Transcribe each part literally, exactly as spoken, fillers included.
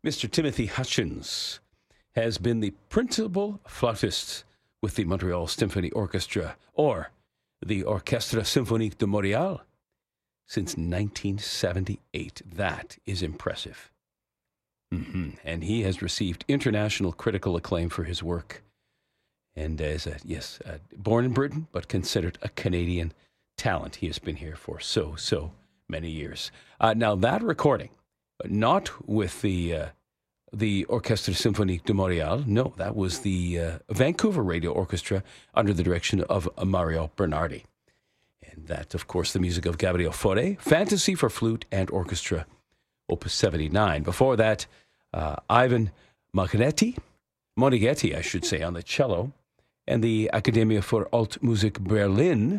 Mister Timothy Hutchins has been the principal flautist with the Montreal Symphony Orchestra, or the Orchestre Symphonique de Montréal, since nineteen seventy-eight. That is impressive. Mm-hmm. And he has received international critical acclaim for his work. And as a, yes, uh, born in Britain, but considered a Canadian talent. He has been here for so, so many years. Uh, now, that recording, not with the uh, the Orchestre Symphonique de Montréal. No, that was the uh, Vancouver Radio Orchestra under the direction of Mario Bernardi. And that, of course, the music of Gabriel Fauré, Fantasy for Flute and Orchestra, Opus seventy-nine. Before that, uh, Ivan Moneghetti, Moneghetti, I should say, on the cello, and the Academia für Altmusik Berlin,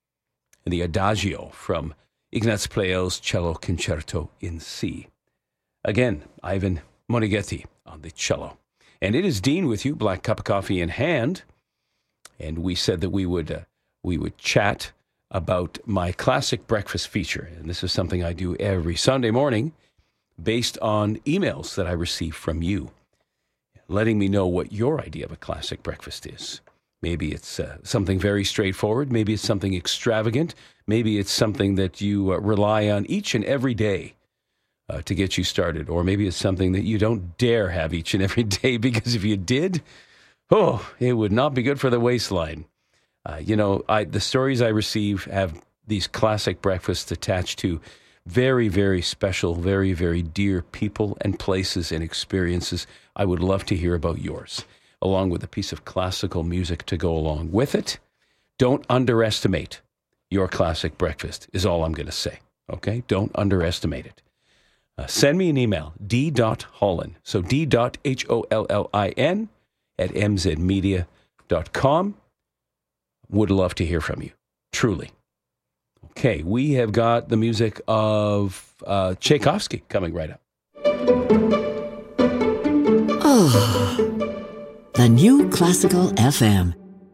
and the Adagio from Ignaz Pleyel's Cello Concerto in C. Again, Ivan Moneghetti on the cello. And it is Dean with you, black cup of coffee in hand. And we said that we would uh, we would chat about my classic breakfast feature. And this is something I do every Sunday morning based on emails that I receive from you, letting me know what your idea of a classic breakfast is. Maybe it's uh, something very straightforward. Maybe it's something extravagant. Maybe it's something that you uh, rely on each and every day uh, to get you started. Or maybe it's something that you don't dare have each and every day, because if you did, oh, it would not be good for the waistline. Uh, you know, I, the stories I receive have these classic breakfasts attached to very, very special, very, very dear people and places and experiences. I would love to hear about yours, along with a piece of classical music to go along with it. Don't underestimate your classic breakfast, is all I'm going to say. Okay? Don't underestimate it. Uh, send me an email, d.hollin, so d.h-o-l-l-i-n at m z media dot com. Would love to hear from you, truly. Okay, we have got the music of uh, Tchaikovsky coming right up. Oh, the new Classical F M.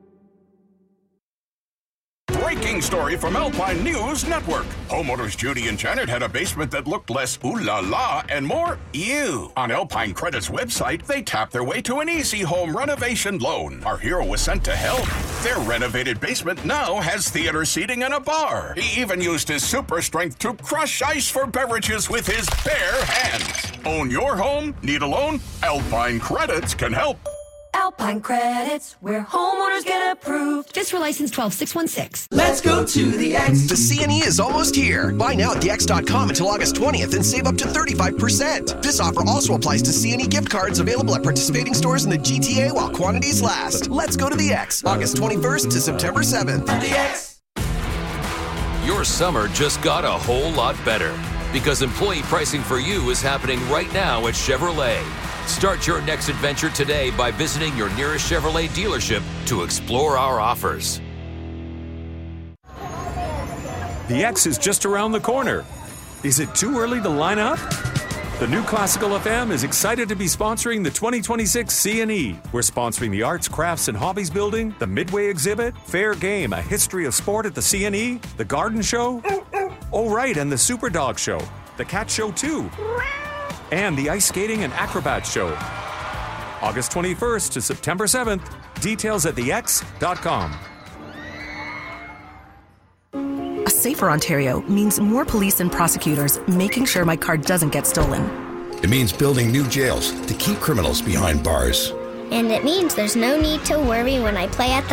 Breaking story from Alpine News Network. Homeowners Judy and Janet had a basement that looked less ooh la la and more ew. On Alpine Credit's website, they tapped their way to an easy home renovation loan. Our hero was sent to help. Their renovated basement now has theater seating and a bar. He even used his super strength to crush ice for beverages with his bare hands. Own your home? Need a loan? Alpine Credits can help. Alpine Credits, where homeowners get approved. Just for license twelve six one six. Let's go to the X. The C N E is almost here. Buy now at the X dot com until August twentieth and save up to thirty-five percent. This offer also applies to C N E gift cards available at participating stores in the G T A while quantities last. Let's go to the X. August twenty-first to September seventh. The X. Your summer just got a whole lot better because employee pricing for you is happening right now at Chevrolet. Start your next adventure today by visiting your nearest Chevrolet dealership to explore our offers. The X is just around the corner. Is it too early to line up? The new Classical F M is excited to be sponsoring the twenty twenty-six C N E. We're sponsoring the Arts, Crafts, and Hobbies Building, the Midway Exhibit, Fair Game, a history of sport at the C N E, the Garden Show, oh right, and the Super Dog Show, the Cat Show too, and the Ice Skating and Acrobat Show. August twenty-first to September seventh. Details at the x dot com. A safer Ontario means more police and prosecutors making sure my car doesn't get stolen. It means building new jails to keep criminals behind bars. And it means there's no need to worry when I play at the